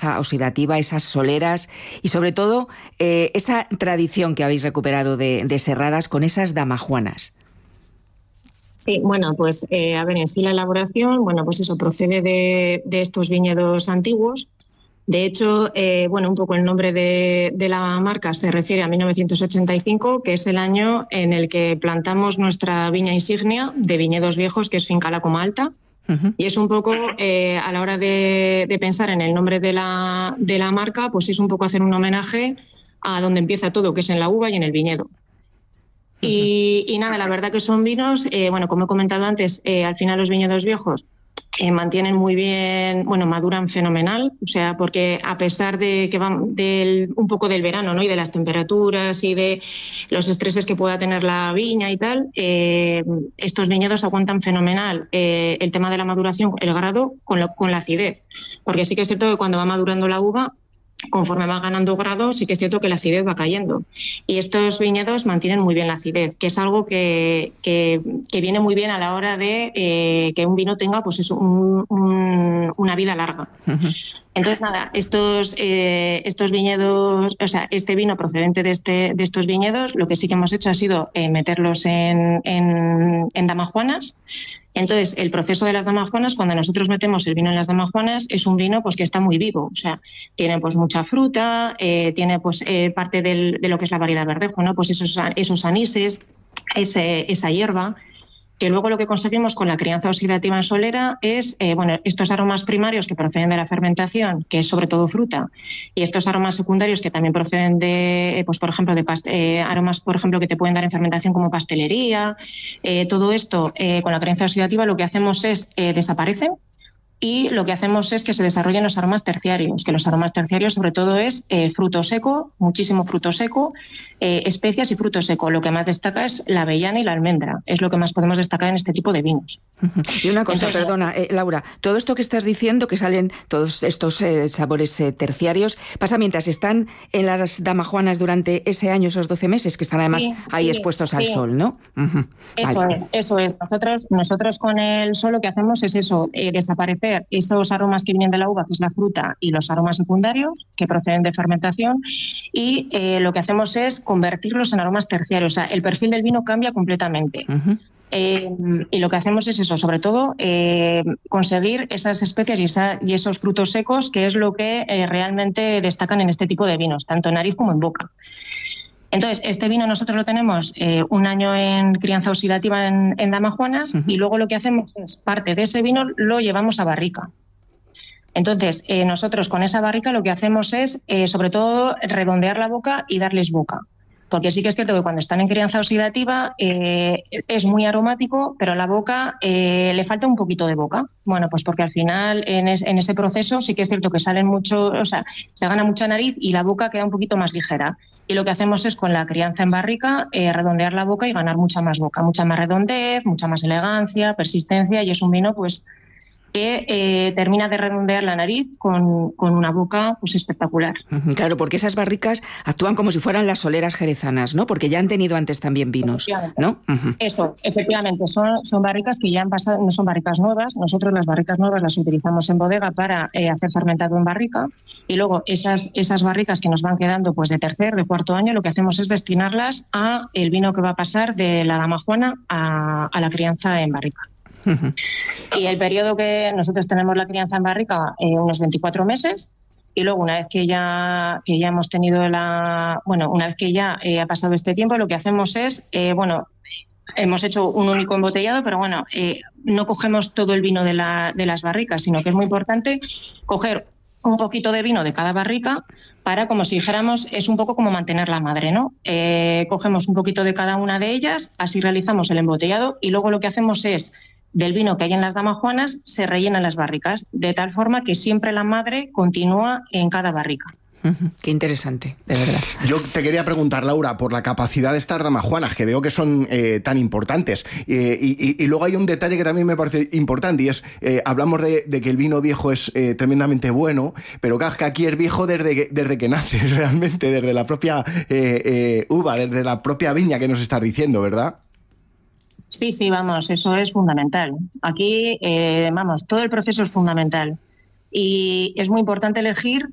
crianza oxidativa, esas soleras y sobre todo esa tradición que habéis recuperado de Serradas con esas damajuanas. Sí, bueno, pues a ver, en sí la elaboración, bueno, pues eso procede de estos viñedos antiguos. De hecho, bueno, un poco el nombre de la marca se refiere a 1985, que es el año en el que plantamos nuestra viña insignia de viñedos viejos, que es Finca La Coma Alta. Y es un poco, a la hora de pensar en el nombre de la marca, pues es un poco hacer un homenaje a donde empieza todo, que es en la uva y en el viñedo. Y nada, la verdad que son vinos, bueno, como he comentado antes, al final los viñedos viejos mantienen muy bien, bueno, maduran fenomenal, o sea, porque a pesar de que van un poco del verano, ¿no? Y de las temperaturas y de los estreses que pueda tener la viña y tal, estos viñedos aguantan fenomenal el tema de la maduración, el grado con la acidez, porque sí que es cierto que cuando va madurando la uva, conforme va ganando grado, sí que es cierto que la acidez va cayendo. Y estos viñedos mantienen muy bien la acidez, que es algo que viene muy bien a la hora de que un vino tenga pues eso, una vida larga. Entonces, nada, estos viñedos, o sea, este vino procedente de estos viñedos, lo que sí que hemos hecho ha sido meterlos en damajuanas. Entonces, el proceso de las damajuanas, cuando nosotros metemos el vino en las damajuanas, es un vino pues que está muy vivo, o sea, tiene pues mucha fruta, tiene pues parte de lo que es la variedad verdejo, ¿no? Pues esos anises, esa hierba, que luego lo que conseguimos con la crianza oxidativa en solera es, bueno, estos aromas primarios que proceden de la fermentación, que es sobre todo fruta, y estos aromas secundarios que también proceden de, pues por ejemplo, de aromas, por ejemplo, que te pueden dar en fermentación como pastelería, todo esto con la crianza oxidativa lo que hacemos es desaparecen. Y lo que hacemos es que se desarrollen los aromas terciarios, que los aromas terciarios sobre todo es fruto seco, muchísimo fruto seco, especias y fruto seco. Lo que más destaca es la avellana y la almendra, es lo que más podemos destacar en este tipo de vinos. Y una cosa, entonces, perdona, Laura, todo esto que estás diciendo, que salen todos estos sabores terciarios, pasa mientras están en las damajuanas durante ese año, esos 12 meses, que están además ahí expuestos al sol, ¿no? Eso es. Nosotros con el sol lo que hacemos es eso, desaparecer esos aromas que vienen de la uva, que es la fruta, y los aromas secundarios que proceden de fermentación, y lo que hacemos es convertirlos en aromas terciarios. O sea, el perfil del vino cambia completamente. Y lo que hacemos es eso, sobre todo conseguir esas especias y esos frutos secos, que es lo que realmente destacan en este tipo de vinos, tanto en nariz como en boca. Entonces, este vino nosotros lo tenemos un año en crianza oxidativa en damajuanas, y luego lo que hacemos es parte de ese vino lo llevamos a barrica. Entonces, nosotros con esa barrica lo que hacemos es, sobre todo, redondear la boca y darles boca. Porque sí que es cierto que cuando están en crianza oxidativa es muy aromático, pero a la boca le falta un poquito de boca. Bueno, pues porque al final en ese proceso sí que es cierto que salen mucho, o sea, se gana mucha nariz y la boca queda un poquito más ligera. Y lo que hacemos es con la crianza en barrica redondear la boca y ganar mucha más boca, mucha más redondez, mucha más elegancia, persistencia, y es un vino pues que termina de redondear la nariz con una boca pues espectacular. Claro, porque esas barricas actúan como si fueran las soleras jerezanas, ¿no? Porque ya han tenido antes también vinos, ¿no? Eso, efectivamente, son barricas que ya han pasado, no son barricas nuevas. Nosotros las barricas nuevas las utilizamos en bodega para hacer fermentado en barrica, y luego esas barricas que nos van quedando pues de tercer, de cuarto año, lo que hacemos es destinarlas a el vino que va a pasar de la damajuana a la crianza en barrica. Y el periodo que nosotros tenemos la crianza en barrica, unos 24 meses, y luego una vez que ya hemos tenido una vez que ya ha pasado este tiempo, lo que hacemos es, hemos hecho un único embotellado, pero no cogemos todo el vino de las barricas, sino que es muy importante coger un poquito de vino de cada barrica para, como si dijéramos, es un poco como mantener la madre, ¿no? Cogemos un poquito de cada una de ellas, así realizamos el embotellado, y luego lo que hacemos es, del vino que hay en las damajuanas, se rellenan las barricas, de tal forma que siempre la madre continúa en cada barrica. Qué interesante, de verdad. Yo te quería preguntar, Laura, por la capacidad de estas damajuanas, que veo que son tan importantes. Y luego hay un detalle que también me parece importante, y es, hablamos de que el vino viejo es tremendamente bueno, pero que aquí es viejo desde que nace, realmente, desde la propia uva, desde la propia viña que nos estás diciendo, ¿verdad? Sí, vamos, eso es fundamental. Aquí, todo el proceso es fundamental. Y es muy importante elegir